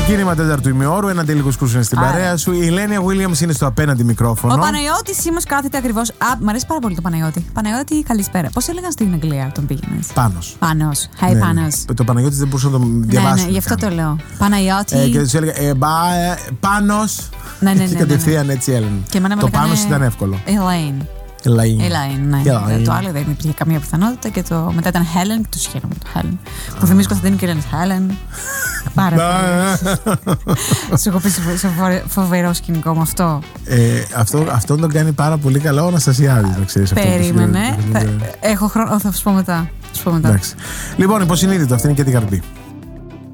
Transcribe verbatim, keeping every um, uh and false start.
Ξεκίνημα τέταρτου ημιώρου. Ένα τελικό κουρσού είναι στην Άρα. παρέα σου. Η Ελένια Williams είναι στο απέναντι μικρόφωνο. Ο Παναγιώτης όμως κάθεται ακριβώς. Α, μ' αρέσει πάρα πολύ το Παναγιώτη. Παναγιώτη, καλησπέρα. Πώς έλεγαν στην Αγγλία όταν πήγαινες? Πάνος. Πάνος. Hey, ναι, Πάνος. Ναι. Το Παναγιώτης δεν μπορούσα να το διαβάσω. Ναι, ναι, γι' αυτό το λέω. Παναγιώτη. Ε, και τους έλεγα ε, μπα, ε, Πάνος. Ναι, ναι, ναι. Και ναι, κατευθείαν ναι. έτσι έλεγαν. Το λέγανε... Πάνος ήταν εύκολο. Elaine. Elaine. Elaine, ναι. Elaine. Το άλλο δεν υπήρχε καμία πιθανότητα και το μετά ήταν Helen και το σχέδιο το Helen. Που θυμίζει Κωνσταντίνου και λένε Helen. Πάρα πολύ. Σου έχω πει σε φοβερό σκηνικό με αυτό. Αυτό αυτόν τον κάνει πάρα πολύ καλά ο Αναστασιάδης, να ξέρεις. Περίμενε. Έχω χρόνο, θα σου πω μετά. Λοιπόν, υποσυνείδητο, αυτή είναι και την καρπή.